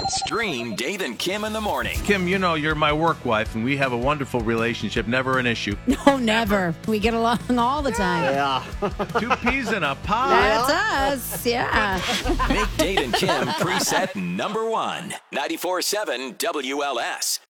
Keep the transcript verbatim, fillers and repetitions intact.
Stream Dave and Kim in the morning. Kim, you know you're my work wife, and we have a wonderful relationship, never an issue. No, never. We get along all the time. Yeah. Two peas in a pod. That's us, yeah. Make Dave and Kim preset number one. ninety-four point seven W L S.